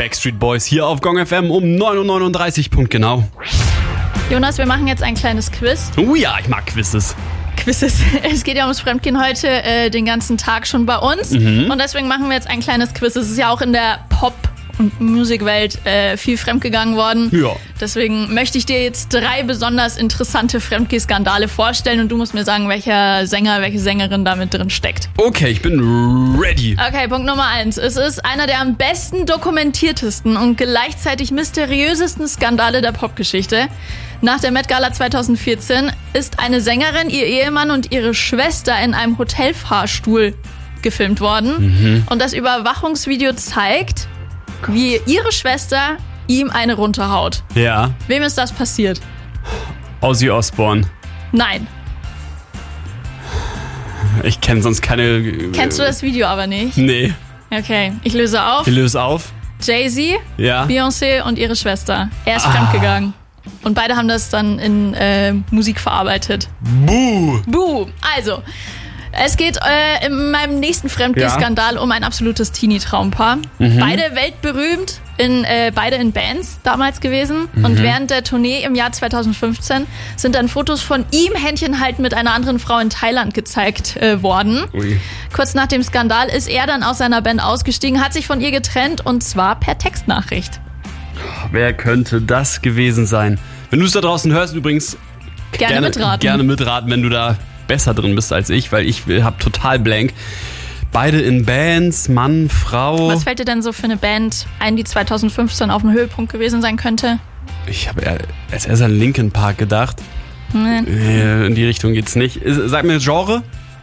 Backstreet Boys hier auf Gong FM um 9:39 Uhr, punktgenau. Jonas, wir machen jetzt ein kleines Quiz. Oh ja, ich mag Quizzes. Es geht ja ums Fremdgehen heute den ganzen Tag schon bei uns. Und deswegen machen wir jetzt ein kleines Quiz. Es ist ja auch in der Pop- und Musikwelt viel fremdgegangen worden. Ja. Deswegen möchte ich dir jetzt 3 besonders interessante Fremdgeh-Skandale vorstellen und du musst mir sagen, welcher Sänger, welche Sängerin da mit drin steckt. Okay, ich bin ready. Okay, Punkt Nummer 1. Es ist einer der am besten dokumentiertesten und gleichzeitig mysteriösesten Skandale der Popgeschichte. Nach der Met Gala 2014 ist eine Sängerin, ihr Ehemann und ihre Schwester in einem Hotelfahrstuhl gefilmt worden. Und das Überwachungsvideo zeigt, wie ihre Schwester ihm eine runterhaut. Ja. Wem ist das passiert? Ozzy Osbourne. Nein. Ich kenne sonst keine... Kennst du das Video aber nicht? Nee. Okay, ich löse auf. Ich löse auf. Jay-Z, Ja. Beyoncé und ihre Schwester. Er ist fremdgegangen. Und beide haben das dann in Musik verarbeitet. Buh. Buh. Also, es geht in meinem nächsten Fremdgeh-Skandal um ein absolutes Teenie-Traumpaar. Beide weltberühmt, beide in Bands damals gewesen. Und während der Tournee im Jahr 2015 sind dann Fotos von ihm Händchen halten mit einer anderen Frau in Thailand gezeigt worden. Ui. Kurz nach dem Skandal ist er dann aus seiner Band ausgestiegen, hat sich von ihr getrennt und zwar per Textnachricht. Wer könnte das gewesen sein? Wenn du es da draußen hörst, übrigens Gerne mitraten. Gerne mitraten, wenn du da besser drin bist als ich, weil ich habe total blank. Beide in Bands, Mann, Frau. Was fällt dir denn so für eine Band ein, die 2015 auf dem Höhepunkt gewesen sein könnte? Ich habe als erst an Linkin Park gedacht. In die Richtung geht's nicht. Sag mir Genre.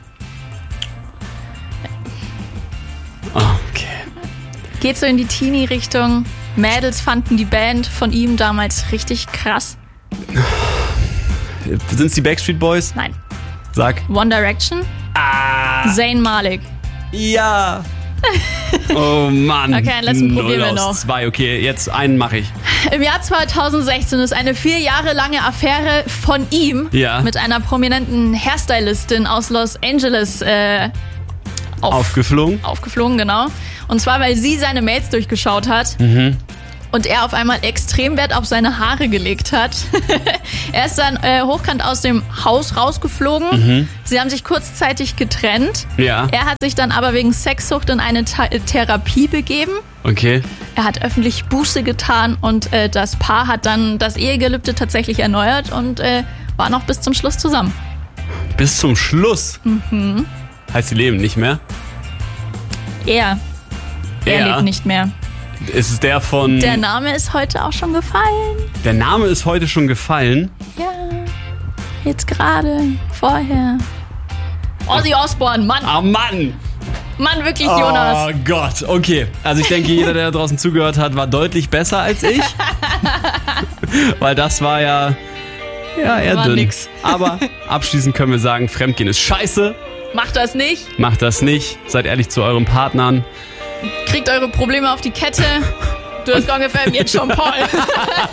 Okay. Geht so in die Teenie-Richtung. Mädels fanden die Band von ihm damals richtig krass. Sind's die Backstreet Boys? Nein. Sag. One Direction? Zayn Malik. Ja. Oh Mann. Okay, einen letzten probieren wir 0 aus noch. 2. Okay, jetzt einen mache ich. Im Jahr 2016 ist eine 4 Jahre lange Affäre von ihm mit einer prominenten Hairstylistin aus Los Angeles aufgeflogen, genau. Und zwar, weil sie seine Mails durchgeschaut hat und er auf einmal extrem Wert auf seine Haare gelegt hat. Er ist dann hochkant aus dem Haus rausgeflogen. Sie haben sich kurzzeitig getrennt. Ja. Er hat sich dann aber wegen Sexsucht in eine Therapie begeben. Okay. Er hat öffentlich Buße getan und das Paar hat dann das Ehegelübde tatsächlich erneuert und war noch bis zum Schluss zusammen. Bis zum Schluss? Heißt, sie leben nicht mehr? Er lebt nicht mehr. Ist es der von... Der Name ist heute auch schon gefallen. Der Name ist heute schon gefallen? Ja, jetzt gerade, vorher. Ozzy Osbourne, Mann. Ah, Mann! Mann, wirklich, Jonas. Oh Gott, okay. Also ich denke, jeder, der da draußen zugehört hat, war deutlich besser als ich. Weil das war ja eher war dünn. nix. Aber abschließend können wir sagen, Fremdgehen ist scheiße. Macht das nicht. Macht das nicht. Seid ehrlich zu euren Partnern. Kriegt eure Probleme auf die Kette. Du hast Gong FM, jetzt schon Paul.